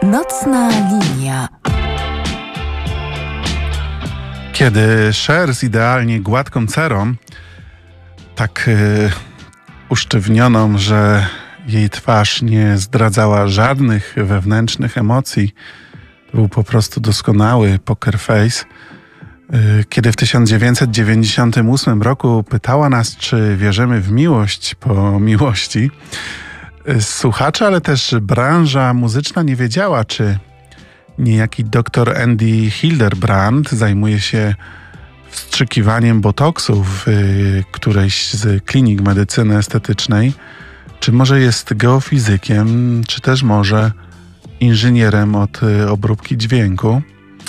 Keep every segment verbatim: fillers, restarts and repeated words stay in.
Nocna linia. Kiedy Cher z idealnie gładką cerą, tak yy, usztywnioną, że jej twarz nie zdradzała żadnych wewnętrznych emocji, to był po prostu doskonały poker face. Yy, kiedy w tysiąc dziewięćset dziewięćdziesiątym ósmym roku pytała nas, czy wierzymy w miłość po miłości, yy, słuchacze, ale też branża muzyczna nie wiedziała, czy niejaki doktor Andy Hildebrand zajmuje się wstrzykiwaniem botoksu w y, którejś z klinik medycyny estetycznej, czy może jest geofizykiem, czy też może inżynierem od y, obróbki dźwięku.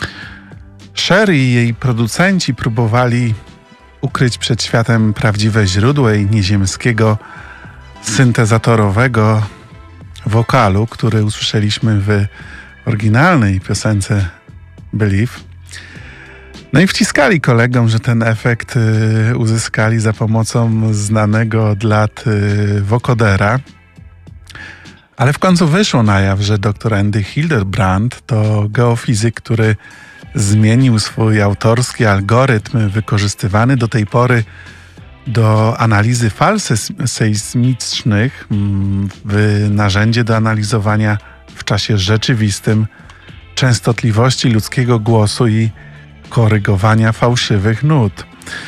Cher i jej producenci próbowali ukryć przed światem prawdziwe źródło jej nieziemskiego, syntezatorowego wokalu, który usłyszeliśmy w oryginalnej piosence Believe. No i wciskali kolegom, że ten efekt y, uzyskali za pomocą znanego od lat y, wokodera. Ale w końcu wyszło na jaw, że dr Andy Hildebrand to geofizyk, który zmienił swój autorski algorytm wykorzystywany do tej pory do analizy fal sejsmicznych w narzędzie do analizowania w czasie rzeczywistym częstotliwości ludzkiego głosu i korygowania fałszywych nut.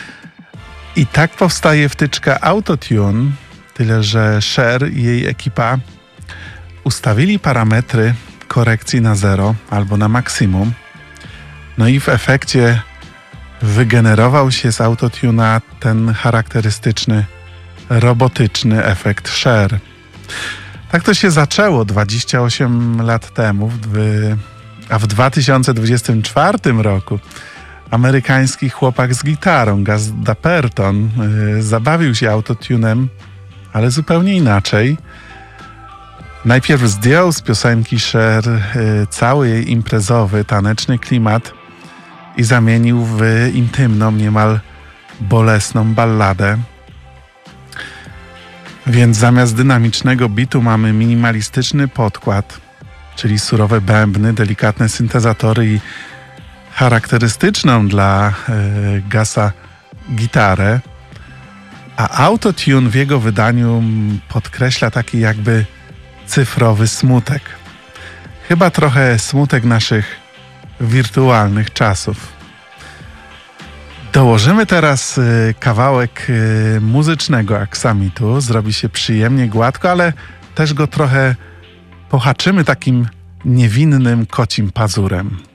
I tak powstaje wtyczka Autotune, tyle że Cher i jej ekipa ustawili parametry korekcji na zero albo na maksimum. No i w efekcie wygenerował się z Autotune'a ten charakterystyczny, robotyczny efekt Cher. Tak to się zaczęło dwadzieścia osiem lat temu, w, a w dwa tysiące dwudziestym czwartym roku amerykański chłopak z gitarą, Gus Dapperton, yy, zabawił się autotunem, ale zupełnie inaczej. Najpierw zdjął z piosenki Cher yy, cały jej imprezowy, taneczny klimat i zamienił w intymną, niemal bolesną balladę. Więc zamiast dynamicznego bitu mamy minimalistyczny podkład, czyli surowe bębny, delikatne syntezatory i charakterystyczną dla y, Gusa gitarę, a Autotune w jego wydaniu podkreśla taki jakby cyfrowy smutek. Chyba trochę smutek naszych wirtualnych czasów. Dołożymy teraz y, kawałek y, muzycznego aksamitu. Zrobi się przyjemnie, gładko, ale też go trochę pohaczymy takim niewinnym kocim pazurem.